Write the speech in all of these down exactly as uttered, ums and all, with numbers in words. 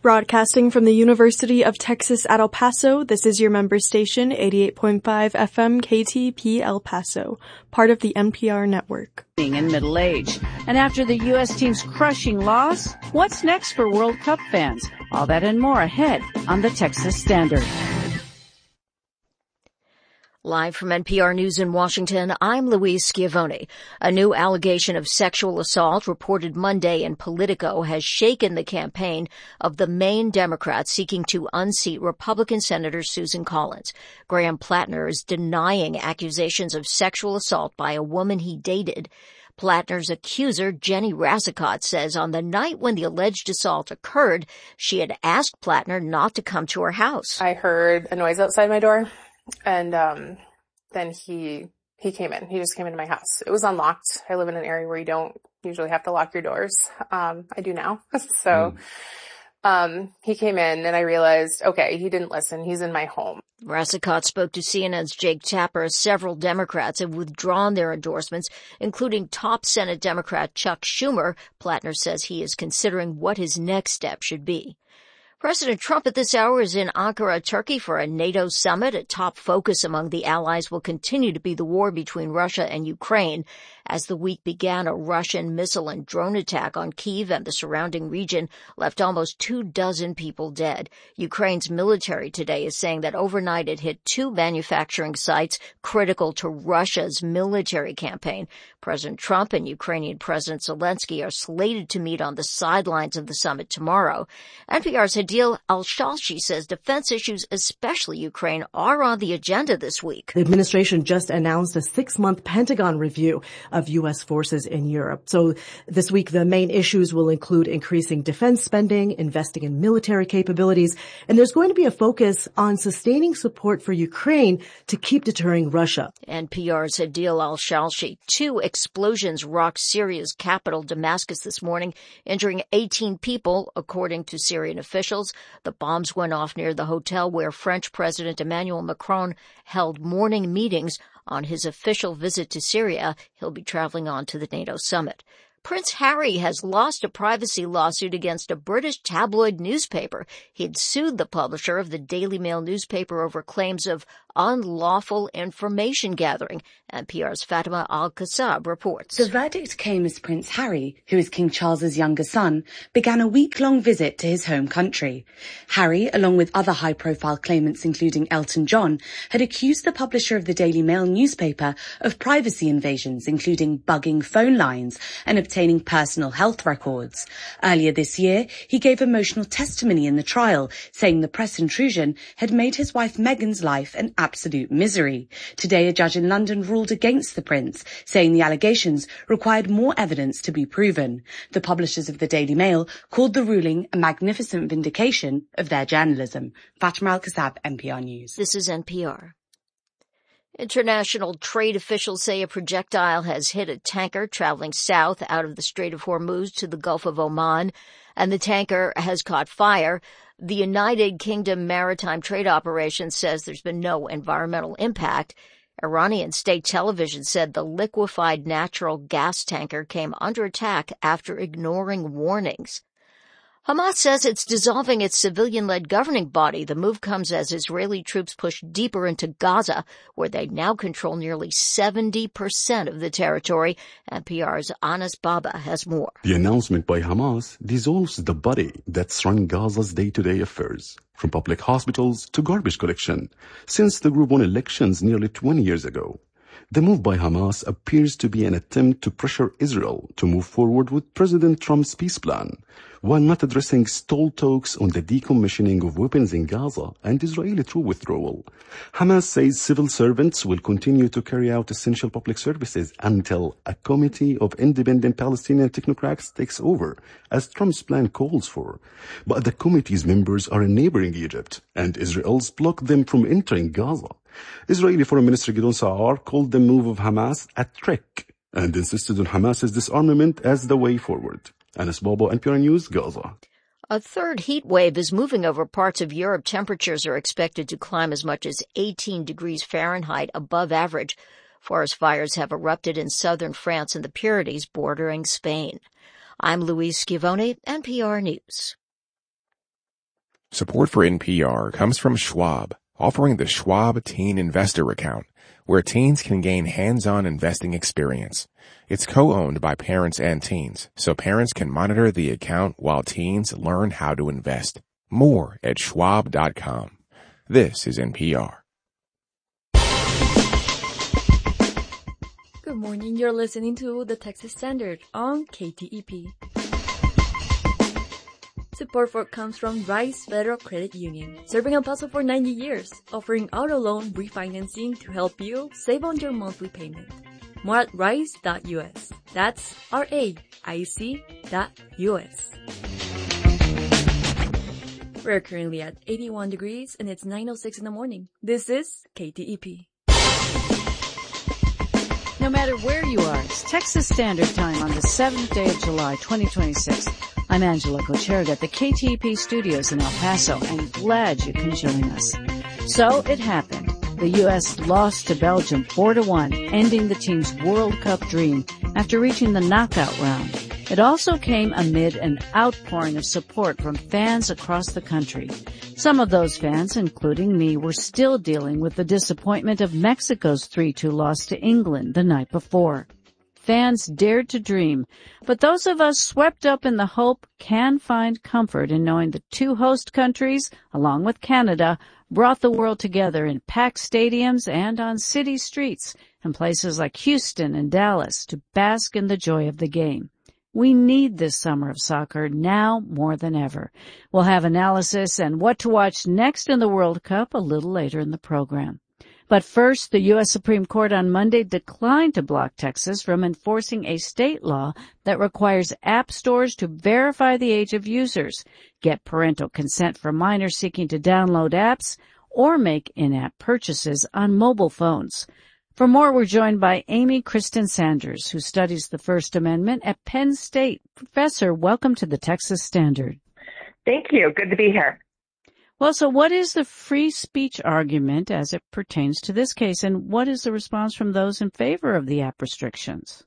Broadcasting from the University of Texas at El Paso, this is your member station, eighty-eight point five F M K T P El Paso, part of the N P R network. In middle age. And after the U S team's crushing loss, what's next for World Cup fans? All that and more ahead on the Texas Standard. Live from N P R News in Washington, I'm Louise Schiavone. A new allegation of sexual assault reported Monday in Politico has shaken the campaign of the Maine Democrat seeking to unseat Republican Senator Susan Collins. Graham Plattner is denying accusations of sexual assault by a woman he dated. Plattner's accuser, Jenny Rassicot, says on the night when the alleged assault occurred, she had asked Plattner not to come to her house. I heard a noise outside my door. And, um, then he, he came in. He just came into my house. It was unlocked. I live in an area where you don't usually have to lock your doors. Um, I do now. so, mm. um, he came in and I realized, okay, he didn't listen. He's in my home. Rassicot spoke to C N N's Jake Tapper. Several Democrats have withdrawn their endorsements, including top Senate Democrat Chuck Schumer. Plattner says he is considering what his next step should be. President Trump at this hour is in Ankara, Turkey for a NATO summit. A top focus among the allies will continue to be the war between Russia and Ukraine. As the week began, a Russian missile and drone attack on Kyiv and the surrounding region left almost two dozen people dead. Ukraine's military today is saying that overnight it hit two manufacturing sites critical to Russia's military campaign. President Trump and Ukrainian President Zelensky are slated to meet on the sidelines of the summit tomorrow. N P R's Hadil Al-Shalshi says defense issues, especially Ukraine, are on the agenda this week. The administration just announced a six-month Pentagon review of U S forces in Europe. So this week, the main issues will include increasing defense spending, investing in military capabilities, and there's going to be a focus on sustaining support for Ukraine to keep deterring Russia. N P R's Hadil Al-Shalshi. Two explosions rocked Syria's capital, Damascus, this morning, injuring eighteen people, according to Syrian officials. The bombs went off near the hotel where French President Emmanuel Macron held morning meetings. On his official visit to Syria, he'll be traveling on to the NATO summit. Prince Harry has lost a privacy lawsuit against a British tabloid newspaper. He'd sued the publisher of the Daily Mail newspaper over claims of unlawful information gathering. N P R's Fatima Al-Qassab reports. The verdict came as Prince Harry, who is King Charles's younger son, began a week-long visit to his home country. Harry, along with other high-profile claimants including Elton John, had accused the publisher of the Daily Mail newspaper of privacy invasions, including bugging phone lines and obtaining personal health records. Earlier this year, he gave emotional testimony in the trial, saying the press intrusion had made his wife Meghan's life an absolute misery. Today, a judge in London ruled against the prince, saying the allegations required more evidence to be proven. The publishers of the Daily Mail called the ruling a magnificent vindication of their journalism. Fatima Al-Qassab, N P R News. This is N P R. International trade officials say a projectile has hit a tanker traveling south out of the Strait of Hormuz to the Gulf of Oman, and the tanker has caught fire. The United Kingdom Maritime Trade Operation says there's been no environmental impact. Iranian state television said the liquefied natural gas tanker came under attack after ignoring warnings. Hamas says it's dissolving its civilian-led governing body. The move comes as Israeli troops push deeper into Gaza, where they now control nearly seventy percent of the territory. N P R's Anas Baba has more. The announcement by Hamas dissolves the body that's run Gaza's day-to-day affairs, from public hospitals to garbage collection, since the group won elections nearly twenty years ago. The move by Hamas appears to be an attempt to pressure Israel to move forward with President Trump's peace plan, while not addressing stalled talks on the decommissioning of weapons in Gaza and Israeli troop withdrawal. Hamas says civil servants will continue to carry out essential public services until a committee of independent Palestinian technocrats takes over, as Trump's plan calls for. But the committee's members are in neighboring Egypt, and Israel's blocked them from entering Gaza. Israeli Foreign Minister Gideon Sa'ar called the move of Hamas a trick and insisted on Hamas's disarmament as the way forward. Anas Bobo, N P R News, Gaza. A third heat wave is moving over parts of Europe. Temperatures are expected to climb as much as eighteen degrees Fahrenheit above average. Forest fires have erupted in southern France and the Pyrenees bordering Spain. I'm Louise Schiavone, N P R News. Support for N P R comes from Schwab, offering the Schwab Teen Investor Account, where teens can gain hands-on investing experience. It's co-owned by parents and teens, so parents can monitor the account while teens learn how to invest. More at schwab dot com. This is N P R. Good morning. You're listening to the Texas Standard on K T E P. Support for comes from Rice Federal Credit Union, serving El Paso for ninety years, offering auto loan refinancing to help you save on your monthly payment. More at rice dot U S. That's R A I C dot U S. We're currently at eighty-one degrees and it's nine oh six in the morning. This is K T E P. No matter where you are, it's Texas Standard Time on the seventh day of July, twenty twenty-six. I'm Angela Cocherga at the K T E P studios in El Paso, and glad you can join us. So it happened. The U S lost to Belgium four to one, ending the team's World Cup dream after reaching the knockout round. It also came amid an outpouring of support from fans across the country. Some of those fans, including me, were still dealing with the disappointment of Mexico's three two loss to England the night before. Fans dared to dream, but those of us swept up in the hope can find comfort in knowing the two host countries, along with Canada, brought the world together in packed stadiums and on city streets in places like Houston and Dallas to bask in the joy of the game. We need this summer of soccer now more than ever. We'll have analysis and what to watch next in the World Cup a little later in the program. But first, the U S Supreme Court on Monday declined to block Texas from enforcing a state law that requires app stores to verify the age of users, get parental consent for minors seeking to download apps, or make in-app purchases on mobile phones. For more, we're joined by Amy Kristen Sanders, who studies the First Amendment at Penn State. Professor, welcome to the Texas Standard. Thank you. Good to be here. Well, so what is the free speech argument as it pertains to this case, and what is the response from those in favor of the app restrictions?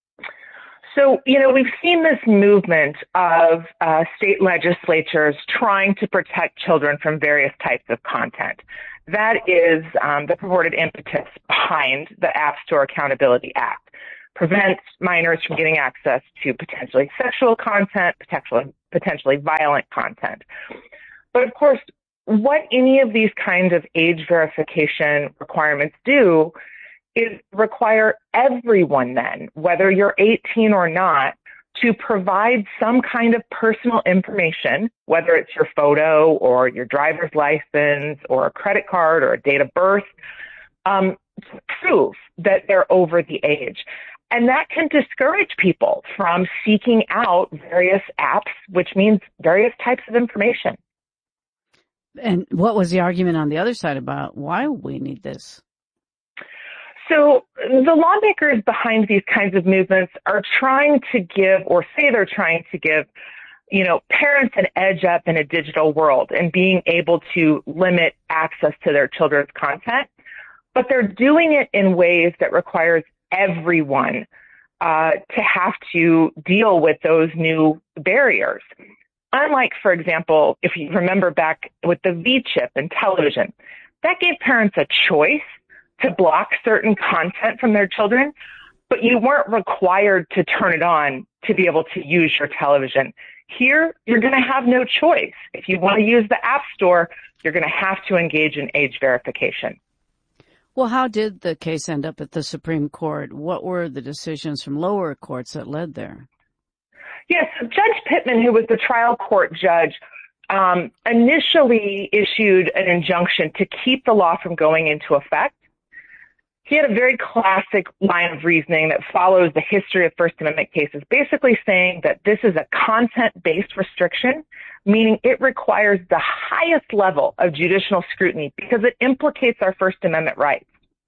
So, you know, we've seen this movement of uh, state legislatures trying to protect children from various types of content. That is um, the purported impetus behind the App Store Accountability Act. Prevents minors from getting access to potentially sexual content, potentially, potentially violent content. But of course, what any of these kinds of age verification requirements do is require everyone then, whether you're eighteen or not, to provide some kind of personal information, whether it's your photo or your driver's license or a credit card or a date of birth, um, to prove that they're over the age. And that can discourage people from seeking out various apps, which means various types of information. And what was the argument on the other side about why we need this? So the lawmakers behind these kinds of movements are trying to give, or say they're trying to give, you know, parents an edge up in a digital world and being able to limit access to their children's content. But they're doing it in ways that requires everyone uh, to have to deal with those new barriers. Unlike, for example, if you remember back with the V chip in television, that gave parents a choice to block certain content from their children, but you weren't required to turn it on to be able to use your television. Here, you're going to have no choice. If you want to use the App Store, you're going to have to engage in age verification. Well, how did the case end up at the Supreme Court? What were the decisions from lower courts that led there? Yes, Judge Pittman, who was the trial court judge, um, initially issued an injunction to keep the law from going into effect. He had a very classic line of reasoning that follows the history of First Amendment cases, basically saying that this is a content-based restriction, meaning it requires the highest level of judicial scrutiny because it implicates our First Amendment rights.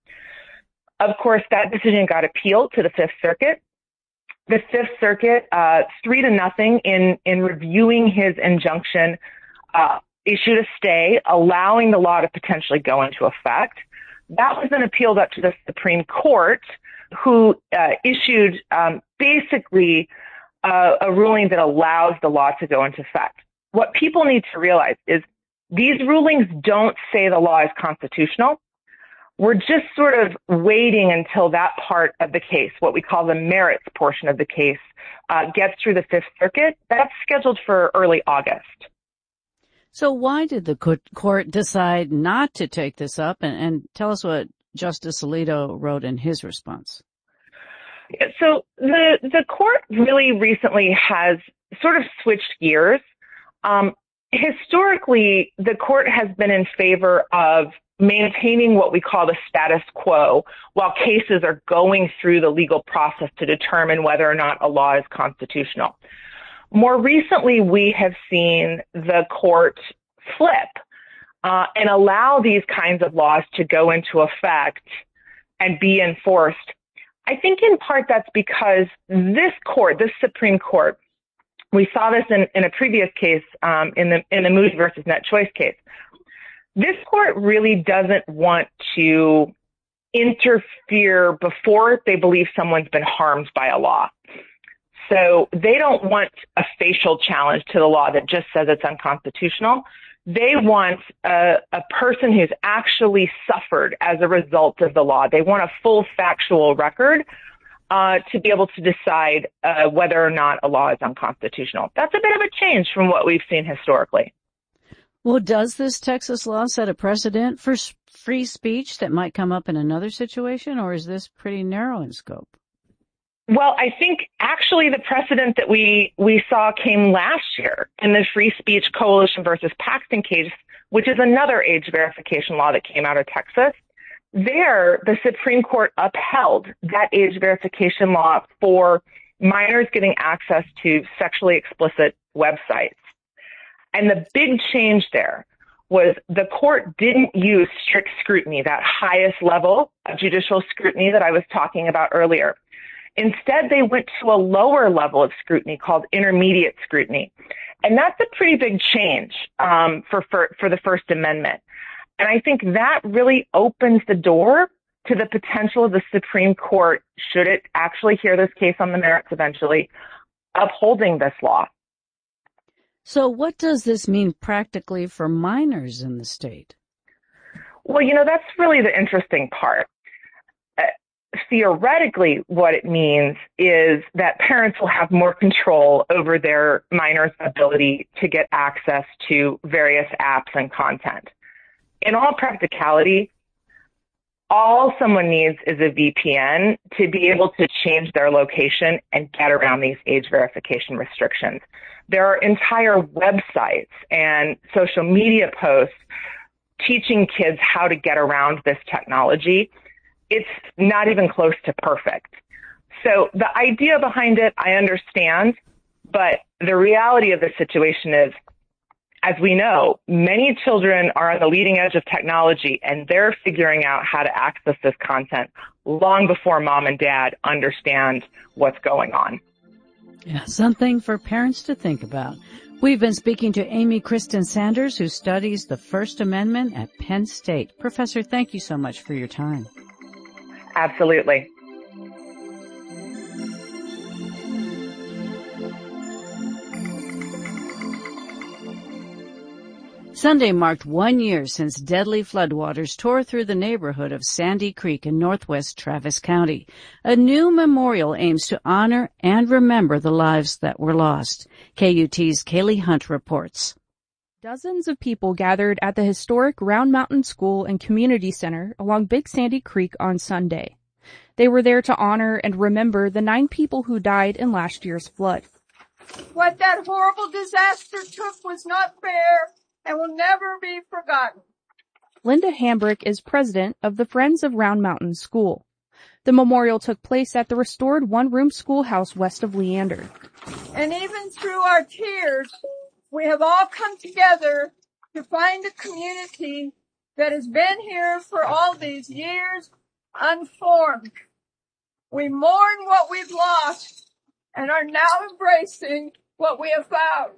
Of course, that decision got appealed to the Fifth Circuit. The Fifth Circuit, uh, three to nothing in, in reviewing his injunction, uh, issued a stay, allowing the law to potentially go into effect. That was then appealed up to the Supreme Court, who uh, issued um, basically uh, a ruling that allows the law to go into effect. What people need to realize is These rulings don't say the law is constitutional. We're just sort of waiting until that part of the case, what we call the merits portion of the case, uh, gets through the Fifth Circuit. That's scheduled for early August. So why did the court decide not to take this up? And, and tell us what Justice Alito wrote in his response. So the the court really recently has sort of switched gears. Um, historically, the court has been in favor of maintaining what we call the status quo while cases are going through the legal process to determine whether or not a law is constitutional. More recently, we have seen the court flip uh, and allow these kinds of laws to go into effect and be enforced. I think in part that's because this court, this Supreme Court, we saw this in, in a previous case, um, in the in the Moody versus Net Choice case. This court really doesn't want to interfere before they believe someone's been harmed by a law. So they don't want a facial challenge to the law that just says it's unconstitutional. They want a, a person who's actually suffered as a result of the law. They want a full factual record uh, to be able to decide uh, whether or not a law is unconstitutional. That's a bit of a change from what we've seen historically. Well, does this Texas law set a precedent for free speech that might come up in another situation, or is this pretty narrow in scope? Well, I think actually the precedent that we, we saw came last year in the Free Speech Coalition versus Paxton case, which is another age verification law that came out of Texas. There, the Supreme Court upheld that age verification law for minors getting access to sexually explicit websites. And the big change there was the court didn't use strict scrutiny, that highest level of judicial scrutiny that I was talking about earlier. Instead, they went to a lower level of scrutiny called intermediate scrutiny. And that's a pretty big change um, for, for, for the First Amendment. And I think that really opens the door to the potential of the Supreme Court, should it actually hear this case on the merits eventually, upholding this law. So what does this mean practically for minors in the state? Well, you know, that's really the interesting part. Uh, theoretically, what it means is that parents will have more control over their minors' ability to get access to various apps and content. In all practicality, all someone needs is a V P N to be able to change their location and get around these age verification restrictions. There are entire websites and social media posts teaching kids how to get around this technology. It's not even close to perfect. So the idea behind it, I understand, but the reality of the situation is, as we know, many children are on the leading edge of technology, and they're figuring out how to access this content long before mom and dad understand what's going on. Yeah, something for parents to think about. We've been speaking to Amy Kristen Sanders, who studies the First Amendment at Penn State. Professor, thank you so much for your time. Absolutely. Sunday marked one year since deadly floodwaters tore through the neighborhood of Sandy Creek in northwest Travis County. A new memorial aims to honor and remember the lives that were lost. K U T's Kaylee Hunt reports. Dozens of people gathered at the historic Round Mountain School and Community Center along Big Sandy Creek on Sunday. They were there to honor and remember the nine people who died in last year's flood. What that horrible disaster took was not fair and will never be forgotten. Linda Hambrick is president of the Friends of Round Mountain School. The memorial took place at the restored one-room schoolhouse west of Leander. And even through our tears, we have all come together to find a community that has been here for all these years unformed. We mourn what we've lost and are now embracing what we have found.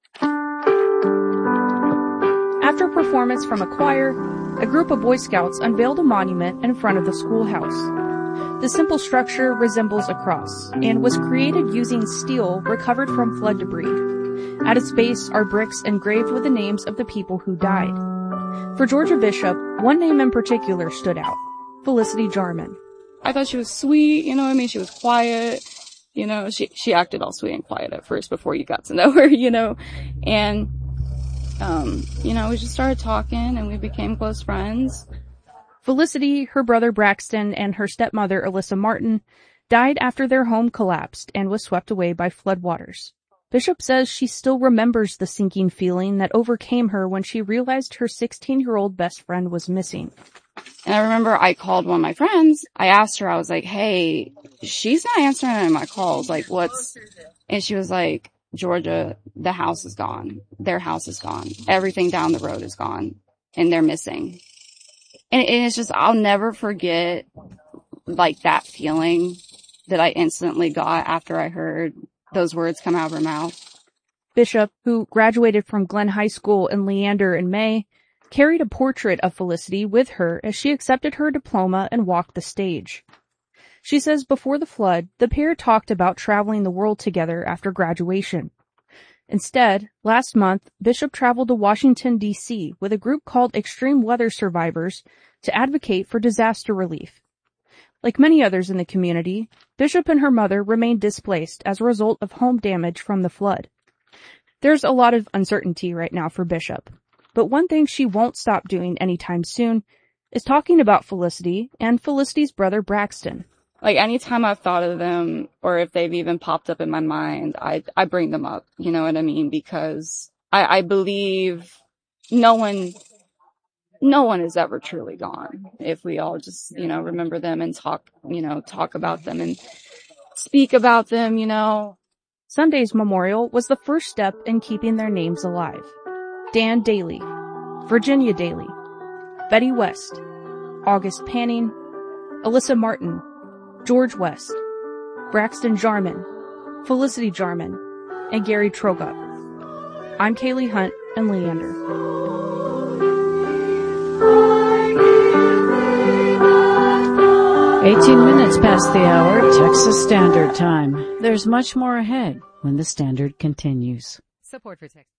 After performance from a choir, a group of Boy Scouts unveiled a monument in front of the schoolhouse. The simple structure resembles a cross and was created using steel recovered from flood debris. At its base are bricks engraved with the names of the people who died. For Georgia Bishop, one name in particular stood out: Felicity Jarman. I thought she was sweet, you know what I mean? She was quiet, you know, she, she acted all sweet and quiet at first before you got to know her, you know, and, um, you know, we just started talking and we became close friends. Felicity, her brother Braxton, and her stepmother Alyssa Martin died after their home collapsed and was swept away by floodwaters. Bishop says she still remembers the sinking feeling that overcame her when she realized her sixteen-year-old best friend was missing. And I remember I called one of my friends. I asked her, I was like, hey, she's not answering any of my calls. Like, what's, and she was like, Georgia, the house is gone. Their house is gone. Everything down the road is gone. And they're missing. And it's just, I'll never forget, like, that feeling that I instantly got after I heard those words come out of her mouth. Bishop, who graduated from Glenn High School in Leander in May, carried a portrait of Felicity with her as she accepted her diploma and walked the stage. She says before the flood, the pair talked about traveling the world together after graduation. Instead, last month, Bishop traveled to Washington, D C with a group called Extreme Weather Survivors to advocate for disaster relief. Like many others in the community, Bishop and her mother remained displaced as a result of home damage from the flood. There's a lot of uncertainty right now for Bishop, but one thing she won't stop doing anytime soon is talking about Felicity and Felicity's brother Braxton. Like, anytime I've thought of them, or if they've even popped up in my mind, I, I bring them up, you know what I mean? Because I, I believe no one, no one is ever truly gone if we all just, you know, remember them and talk, you know, talk about them and speak about them, you know. Sunday's memorial was the first step in keeping their names alive. Dan Daly, Virginia Daly, Betty West, August Panning, Alyssa Martin, George West, Braxton Jarman, Felicity Jarman, and Gary Trogup. I'm Kaylee Hunt in Leander. eighteen minutes past the hour, Texas Standard Time. There's much more ahead when the Standard continues. Support for Texas.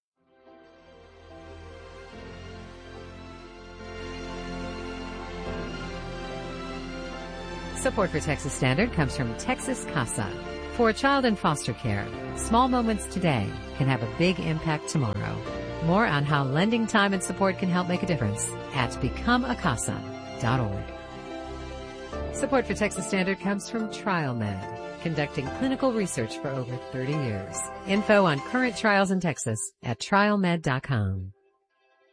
Support for Texas Standard comes from Texas Casa. For a child in foster care, small moments today can have a big impact tomorrow. More on how lending time and support can help make a difference at become a casa dot org. Support for Texas Standard comes from TrialMed, conducting clinical research for over thirty years. Info on current trials in Texas at trial med dot com.